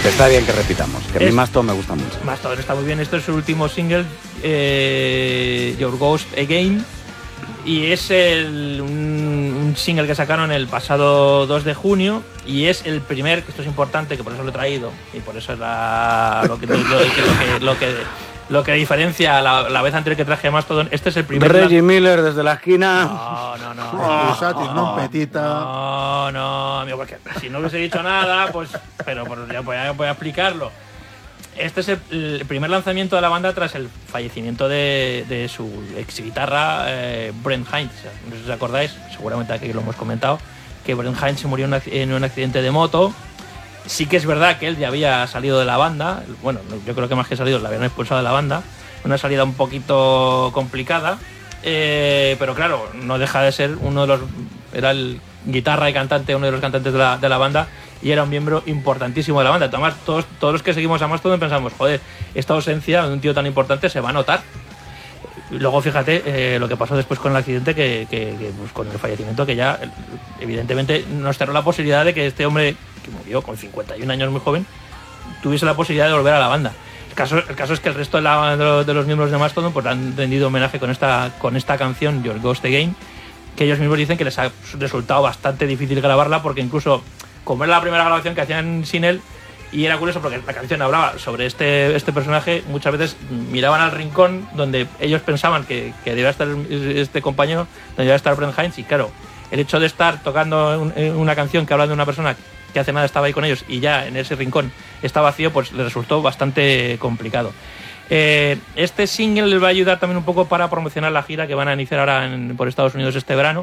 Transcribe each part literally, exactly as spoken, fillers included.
está bien que repitamos, que a mí Es- Mastodon me gusta mucho. Mastodon está muy bien. Este es su último single, eh, Your Ghost Again. Y es el, un, un single que sacaron el pasado dos de junio. Y es el primer, que esto es importante, que por eso lo he traído. Y por eso es la, lo, que, lo, lo que, lo que lo que diferencia la, la vez anterior que traje Mastodon. Este es el primer. Reggie Miller desde la esquina. No, no, no. Oh, Satis, non petita. No, no, amigo, porque si no hubiese dicho nada, pues. Pero, pero ya voy a, voy a explicarlo. Este es el, el primer lanzamiento de la banda tras el fallecimiento de, de su ex guitarra, eh, Brent Hinds. No sé si os acordáis, seguramente aquí lo hemos comentado, que Brent Hinds se murió en un, ac- en un accidente de moto. Sí que es verdad que él ya había salido de la banda. Bueno, yo creo que más que salido, la habían expulsado de la banda. Una salida un poquito complicada. Eh, pero claro, no deja de ser uno de los... Era el guitarra y cantante, uno de los cantantes de la, de la banda, y era un miembro importantísimo de la banda. Además, todos, todos los que seguimos a Mastodon pensamos, joder, esta ausencia de un tío tan importante se va a notar. Luego fíjate eh, lo que pasó después con el accidente, que, que, que, pues, con el fallecimiento, que ya evidentemente nos cerró la posibilidad de que este hombre, que murió con cincuenta y un años, muy joven, tuviese la posibilidad de volver a la banda. El caso, el caso es que el resto de, la, de, los, de los miembros de Mastodon pues han rendido homenaje con esta, con esta canción, Your Ghost Again, que ellos mismos dicen que les ha resultado bastante difícil grabarla, porque incluso como era la primera grabación que hacían sin él, y era curioso porque la canción hablaba sobre este, este personaje, muchas veces miraban al rincón donde ellos pensaban que, que debía estar este compañero, donde debía estar Brent Hinds, y claro, el hecho de estar tocando un, una canción que habla de una persona que hace nada estaba ahí con ellos y ya en ese rincón está vacío, pues les resultó bastante complicado. Eh, este single les va a ayudar también un poco para promocionar la gira que van a iniciar ahora en, por Estados Unidos este verano.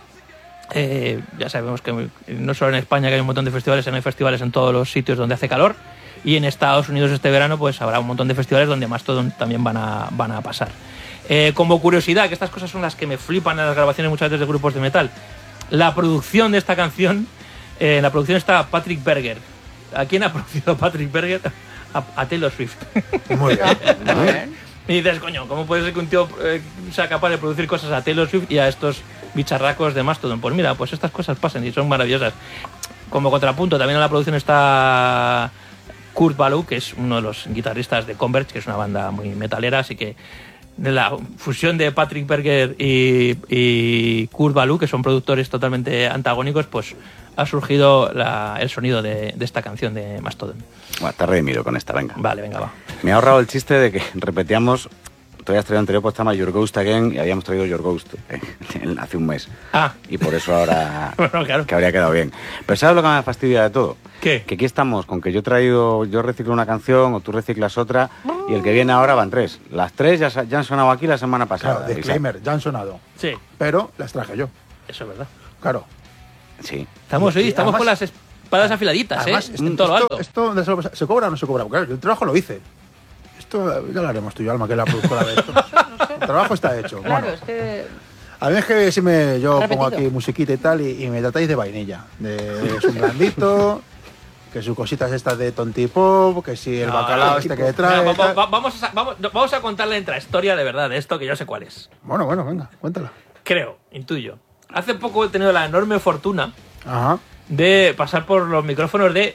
Eh, ya sabemos que no solo en España, que hay un montón de festivales, sino hay festivales en todos los sitios donde hace calor, y en Estados Unidos este verano pues habrá un montón de festivales donde Mastodon también van a, van a pasar. Eh, como curiosidad, que estas cosas son las que me flipan en las grabaciones muchas veces de grupos de metal, la producción de esta canción, eh, en la producción está Patrick Berger. ¿A quién ha producido Patrick Berger? A, a Taylor Swift. Muy bien. Muy bien. Y dices, coño, ¿cómo puede ser que un tío eh, sea capaz de producir cosas a Taylor Swift y a estos bicharracos de Mastodon? Pues mira, pues estas cosas pasan y son maravillosas. Como contrapunto, también en la producción está Kurt Ballou, que es uno de los guitarristas de Converge, que es una banda muy metalera, así que de la fusión de Patrick Berger y, y Kurt Ballou, que son productores totalmente antagónicos, pues ha surgido la, el sonido de, de esta canción de Mastodon. Bueno, está redimido con esta, venga. Vale, venga, va. Me he ahorrado el chiste de que repetíamos, todavía has traído anterior pues estaba Your Ghost Again y habíamos traído Your Ghost eh, hace un mes. Ah. Y por eso ahora Bueno, claro. que habría quedado bien. Pero ¿sabes lo que me fastidia de todo? ¿Qué? Que aquí estamos con que yo he traído, yo reciclo una canción o tú reciclas otra y el que viene ahora van tres. Las tres ya, ya han sonado aquí la semana pasada. Claro, disclaimer, ya han sonado. Sí, Pero las traje yo. eso es verdad. Claro. Sí. Estamos Y- hoy, y estamos además- con las espadas afiladitas, Además, ¿eh? esto, En todo lo esto- alto. esto, ¿dónde se, lo pasa? ¿Se cobra o no se cobra? Porque claro, yo el trabajo lo hice. Esto ya lo haremos tú y yo, Alma, que es la productora de esto. El trabajo está hecho. Claro, Bueno, es que. a mí es que si me, yo Repetido. pongo aquí musiquita y tal y, y me tratáis de vainilla. De su blandito, que sus cositas estas de tontipop, que si el No, bacalao no, este tipo, que trae. venga, va- tal. va- vamos, a, sa- vamos, no, vamos a contar la intrahistoria de verdad de esto, que yo sé cuál es. Bueno, bueno, venga, cuéntala. Creo, intuyo. Hace poco he tenido la enorme fortuna Ajá. de pasar por los micrófonos de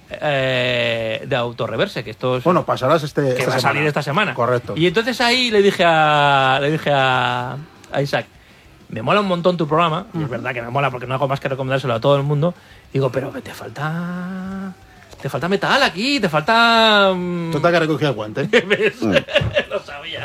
eh, de Autorreverse, que esto es, Bueno, pasarás este. que esta va a semana. salir esta semana. Correcto. Y entonces ahí le dije a le dije a, a Isaac, me mola un montón tu programa, y es verdad que me mola porque no hago más que recomendárselo a todo el mundo. Digo, pero te falta te falta metal aquí, te falta mm, Total que recogí el guante. ¿ves? Lo sabía.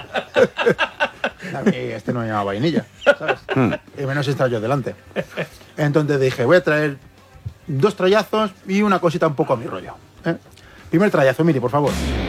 A mí este no me llama vainilla, ¿sabes? Y menos si estaba yo delante. Entonces dije, voy a traer dos trallazos y una cosita un poco a mi rollo. ¿eh? Primer trayazo, Miri, por favor.